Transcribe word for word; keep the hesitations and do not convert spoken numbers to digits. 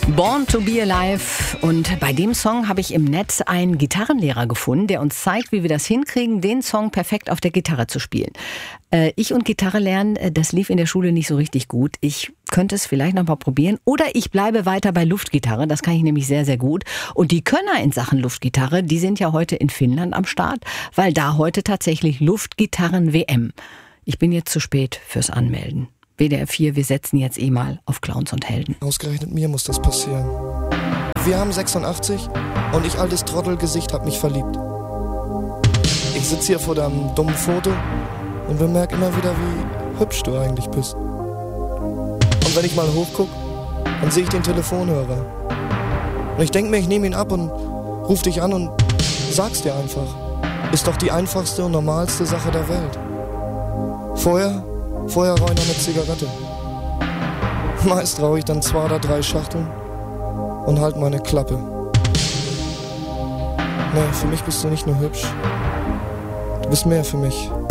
Born to be Alive, und bei dem Song habe ich im Netz einen Gitarrenlehrer gefunden, der uns zeigt, wie wir das hinkriegen, den Song perfekt auf der Gitarre zu spielen. Äh, ich und Gitarre lernen, das lief in der Schule nicht so richtig gut. Ich könnte es vielleicht noch mal probieren, oder ich bleibe weiter bei Luftgitarre, das kann ich nämlich sehr, sehr gut. Und die Könner in Sachen Luftgitarre, die sind ja heute in Finnland am Start, weil da heute tatsächlich Luftgitarren-W M. Ich bin jetzt zu spät fürs Anmelden. W D R vier, wir setzen jetzt eh mal auf Clowns und Helden. Ausgerechnet mir muss das passieren. Wir haben sechsundachtzig und ich, altes Trottelgesicht, hab mich verliebt. Ich sitze hier vor deinem dummen Foto und bemerke immer wieder, wie hübsch du eigentlich bist. Und wenn ich mal hochguck, dann sehe ich den Telefonhörer. Und ich denke mir, ich nehme ihn ab und ruf dich an und sag's dir einfach. Ist doch die einfachste und normalste Sache der Welt. Vorher... Vorher rauche ich noch eine Zigarette. Meist rauche ich dann zwei oder drei Schachteln und halt meine Klappe. Nee, für mich bist du nicht nur hübsch. Du bist mehr für mich.